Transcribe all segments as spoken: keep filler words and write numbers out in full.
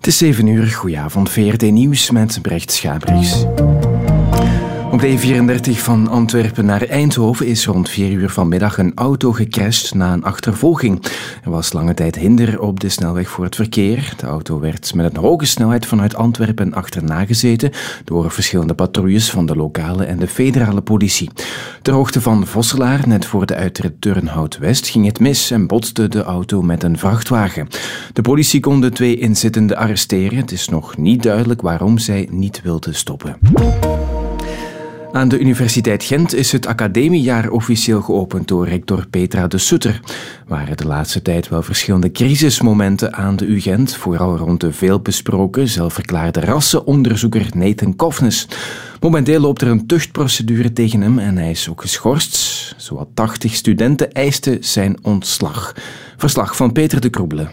Het is zeven uur, goedenavond, V R T Nieuws met Brecht Schabriks. Op de E vierendertig van Antwerpen naar Eindhoven is rond vier uur vanmiddag een auto gecrashed na een achtervolging. Er was lange tijd hinder op de snelweg voor het verkeer. De auto werd met een hoge snelheid vanuit Antwerpen achterna gezeten door verschillende patrouilles van de lokale en de federale politie. Ter hoogte van Vosselaar, net voor de uitrit Turnhout-West, ging het mis en botste de auto met een vrachtwagen. De politie kon de twee inzittenden arresteren. Het is nog niet duidelijk waarom zij niet wilden stoppen. Aan de Universiteit Gent is het academiejaar officieel geopend door rector Petra de Sutter. Waren de laatste tijd wel verschillende crisismomenten aan de U Gent, vooral rond de veelbesproken, zelfverklaarde rassenonderzoeker Nathan Kofnes. Momenteel loopt er een tuchtprocedure tegen hem en hij is ook geschorst. Zowat tachtig studenten eisten zijn ontslag. Verslag van Peter de Kroebelen.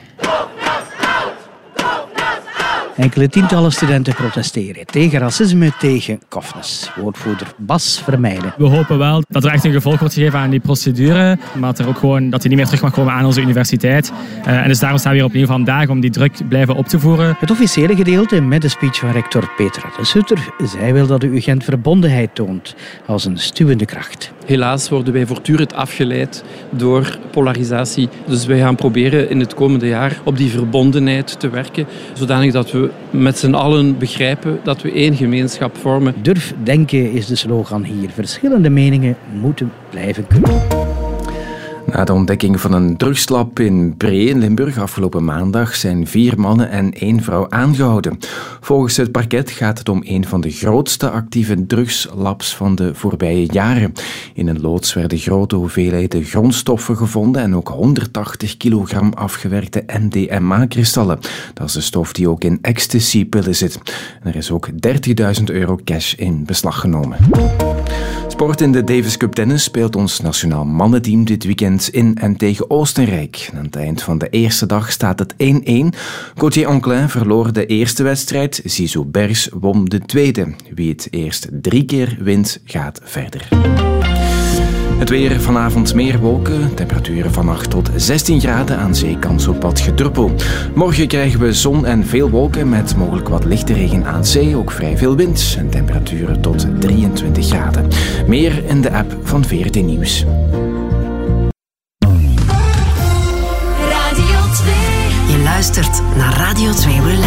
Enkele tientallen studenten protesteren tegen racisme, tegen Kofnes. Woordvoerder Bas Vermeijden. We hopen wel dat er echt een gevolg wordt gegeven aan die procedure, maar dat, er ook gewoon, dat hij niet meer terug mag komen aan onze universiteit. Uh, en dus daarom staan we hier opnieuw vandaag om die druk blijven op te voeren. Het officiële gedeelte met de speech van rector Petra de Sutter. Zij wil dat de U Gent verbondenheid toont als een stuwende kracht. Helaas worden wij voortdurend afgeleid door polarisatie. Dus wij gaan proberen in het komende jaar op die verbondenheid te werken, zodanig dat we met z'n allen begrijpen dat we één gemeenschap vormen. Durf denken is de slogan hier. Verschillende meningen moeten blijven kunnen. Na de ontdekking van een drugslab in Bree in Limburg afgelopen maandag zijn vier mannen en één vrouw aangehouden. Volgens het parket gaat het om een van de grootste actieve drugslabs van de voorbije jaren. In een loods werden grote hoeveelheden grondstoffen gevonden en ook honderdtachtig kilogram afgewerkte M D M A-kristallen. Dat is de stof die ook in ecstasy-pillen zit. En er is ook dertigduizend euro cash in beslag genomen. Sport in de Davis Cup tennis speelt ons nationaal mannenteam dit weekend in en tegen Oostenrijk. Aan het eind van de eerste dag staat het één-één. Gauthier Anclin verloor de eerste wedstrijd. Zizou Bergs won de tweede. Wie het eerst drie keer wint, gaat verder. Het weer, vanavond meer wolken, temperaturen van acht tot zestien graden, aan zee kans op wat gedruppel. Morgen krijgen we zon en veel wolken met mogelijk wat lichte regen aan zee, ook vrij veel wind en temperaturen tot drieëntwintig graden. Meer in de app van V R T Nieuws. Radio twee. Je luistert naar Radio twee.